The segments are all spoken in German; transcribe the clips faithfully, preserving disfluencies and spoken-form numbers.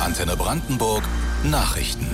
Antenne Brandenburg Nachrichten.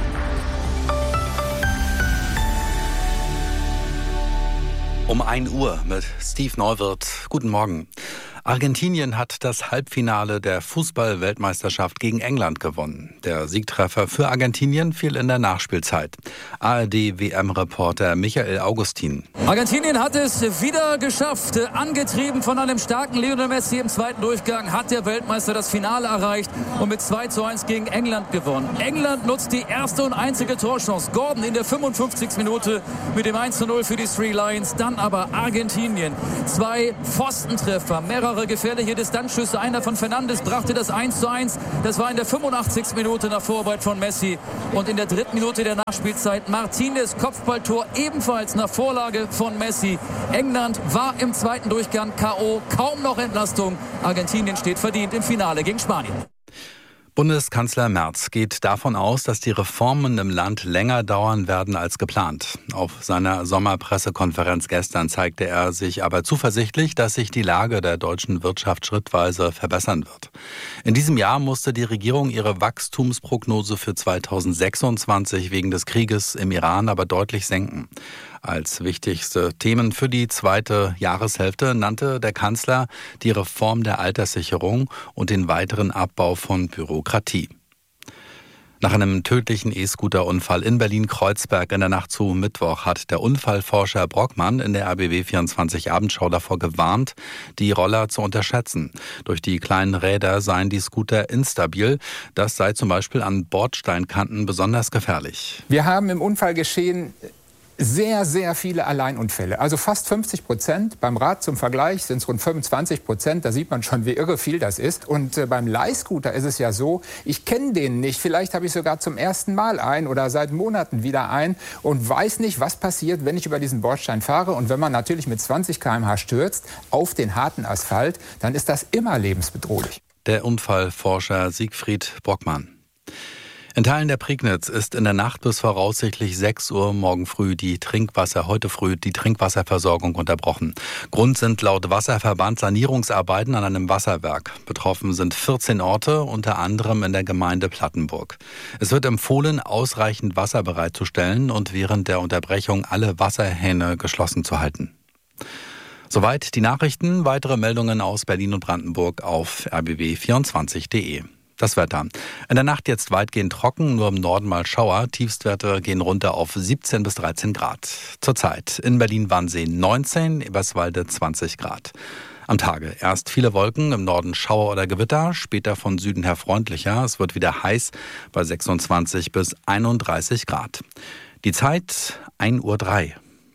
Um ein Uhr mit Steve Neuwirth. Guten Morgen. Argentinien hat das Halbfinale der Fußball-Weltmeisterschaft gegen England gewonnen. Der Siegtreffer für Argentinien fiel in der Nachspielzeit. A R D-W M-Reporter Michael Augustin. Argentinien hat es wieder geschafft. Angetrieben von einem starken Lionel Messi im zweiten Durchgang hat der Weltmeister das Finale erreicht und mit zwei zu eins gegen England gewonnen. England nutzt die erste und einzige Torchance. Gordon in der fünfundfünfzigsten Minute mit dem eins zu null für die Three Lions. Dann aber Argentinien. Zwei Pfostentreffer, mehrere gefährliche Distanzschüsse. Einer von Fernandes brachte das eins zu eins. Das war in der fünfundachtzigsten Minute nach Vorarbeit von Messi. Und in der dritten Minute der Nachspielzeit Martinez Kopfballtor, ebenfalls nach Vorlage von Messi. England war im zweiten Durchgang K O. Kaum noch Entlastung. Argentinien steht verdient im Finale gegen Spanien. Bundeskanzler Merz geht davon aus, dass die Reformen im Land länger dauern werden als geplant. Auf seiner Sommerpressekonferenz gestern zeigte er sich aber zuversichtlich, dass sich die Lage der deutschen Wirtschaft schrittweise verbessern wird. In diesem Jahr musste die Regierung ihre Wachstumsprognose für zweitausendsechsundzwanzig wegen des Krieges im Iran aber deutlich senken. Als wichtigste Themen für die zweite Jahreshälfte nannte der Kanzler die Reform der Alterssicherung und den weiteren Abbau von Bürokratie. Nach einem tödlichen E-Scooter-Unfall in Berlin-Kreuzberg in der Nacht zu Mittwoch hat der Unfallforscher Brockmann in der R B B vierundzwanzig Abendschau davor gewarnt, die Roller zu unterschätzen. Durch die kleinen Räder seien die Scooter instabil. Das sei zum Beispiel an Bordsteinkanten besonders gefährlich. Wir haben im Unfallgeschehen sehr, sehr viele Alleinunfälle. Also fast fünfzig Prozent. Beim Rad zum Vergleich sind es rund fünfundzwanzig Prozent. Da sieht man schon, wie irre viel das ist. Und äh, beim Leihscooter ist es ja so, ich kenne den nicht. Vielleicht habe ich sogar zum ersten Mal einen oder seit Monaten wieder einen und weiß nicht, was passiert, wenn ich über diesen Bordstein fahre. Und wenn man natürlich mit zwanzig Kilometer pro Stunde stürzt auf den harten Asphalt, dann ist das immer lebensbedrohlich. Der Unfallforscher Siegfried Brockmann. In Teilen der Prignitz ist in der Nacht bis voraussichtlich sechs Uhr morgen früh die Trinkwasser, heute früh die Trinkwasserversorgung unterbrochen. Grund sind laut Wasserverband Sanierungsarbeiten an einem Wasserwerk. Betroffen sind vierzehn Orte, unter anderem in der Gemeinde Plattenburg. Es wird empfohlen, ausreichend Wasser bereitzustellen und während der Unterbrechung alle Wasserhähne geschlossen zu halten. Soweit die Nachrichten. Weitere Meldungen aus Berlin und Brandenburg auf r b b vierundzwanzig punkt de. Das Wetter. In der Nacht jetzt weitgehend trocken, nur im Norden mal Schauer. Tiefstwerte gehen runter auf siebzehn bis dreizehn Grad. Zurzeit in Berlin-Wannsee neunzehn, Eberswalde zwanzig Grad. Am Tage erst viele Wolken, im Norden Schauer oder Gewitter, später von Süden her freundlicher. Es wird wieder heiß bei sechsundzwanzig bis einunddreißig Grad. Die Zeit ein Uhr drei.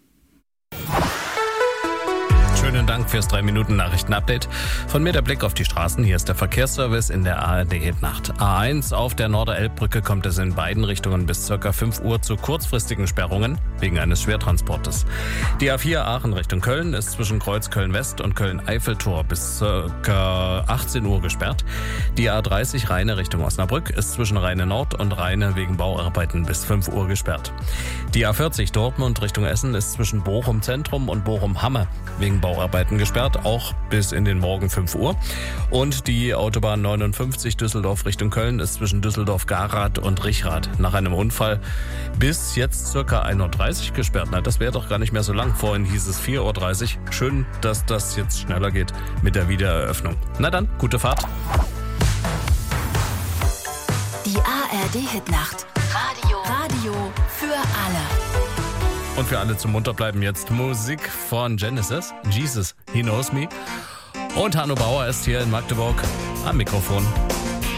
Schönen Dank fürs drei Minuten Nachrichten-Update. Von mir der Blick auf die Straßen. Hier ist der Verkehrsservice in der A R D-Nacht. A eins auf der Norderelbbrücke kommt es in beiden Richtungen bis ca. fünf Uhr zu kurzfristigen Sperrungen wegen eines Schwertransportes. Die A vier Aachen Richtung Köln ist zwischen Kreuz Köln-West und Köln-Eiffeltor bis ca. achtzehn Uhr gesperrt. Die A dreißig Rheine Richtung Osnabrück ist zwischen Rheine Nord und Rheine wegen Bauarbeiten bis fünf Uhr gesperrt. Die A vierzig Dortmund Richtung Essen ist zwischen Bochum Zentrum und Bochum Hamme wegen Bauarbeiten gesperrt, auch bis in den Morgen fünf Uhr. Und die Autobahn neunundfünfzig Düsseldorf Richtung Köln ist zwischen Düsseldorf-Garath und Richrath nach einem Unfall bis jetzt circa ein Uhr dreißig gesperrt. Na, das wäre doch gar nicht mehr so lang. Vorhin hieß es vier Uhr dreißig. Schön, dass das jetzt schneller geht mit der Wiedereröffnung. Na dann, gute Fahrt. Die A R D-Hitnacht. Radio. Radio für alle. Und für alle zum Munterbleiben jetzt Musik von Genesis, Jesus, He Knows Me. Und Hanno Bauer ist hier in Magdeburg am Mikrofon.